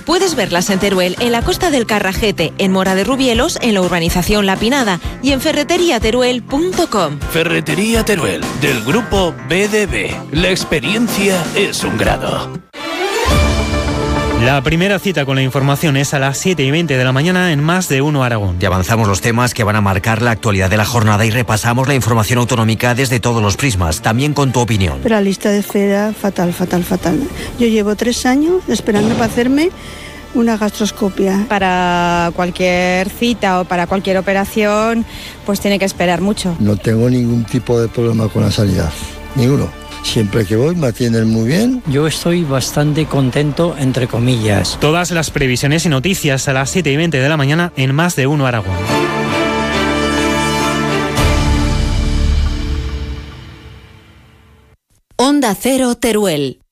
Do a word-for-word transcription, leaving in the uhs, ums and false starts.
Puedes verlas en Teruel, en la costa del Carrajete, en Mora de Rubielos, en la urbanización La Pinada y en ferretería teruel punto com. Ferretería Teruel, del grupo B D B. La experiencia es un grado. La primera cita con la información es a las siete y veinte de la mañana en Más de Uno Aragón. Y avanzamos los temas que van a marcar la actualidad de la jornada y repasamos la información autonómica desde todos los prismas, también con tu opinión. Pero la lista de espera, fatal, fatal, fatal. Yo llevo tres años esperando para hacerme una gastroscopia. Para cualquier cita o para cualquier operación, pues tiene que esperar mucho. No tengo ningún tipo de problema con la sanidad, ninguno. Siempre que voy me atienden muy bien. Yo estoy bastante contento, entre comillas. Todas las previsiones y noticias a las siete y veinte de la mañana en Más de Uno Aragón. Onda Cero Teruel.